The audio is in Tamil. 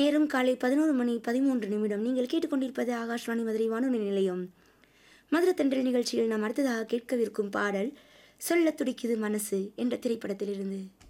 நேரம் காலை 11:13 நீங்கள் கேட்டுக்கொண்டிருப்பது ஆகாஷ்வாணி மதுரை வானொலி நிலையம். மதுரை தென்றல் நிகழ்ச்சியில் நாம் அடுத்ததாக கேட்கவிருக்கும் பாடல் சொல்ல துடிக்குது மனசு என்ற திரைப்படத்திலிருந்து.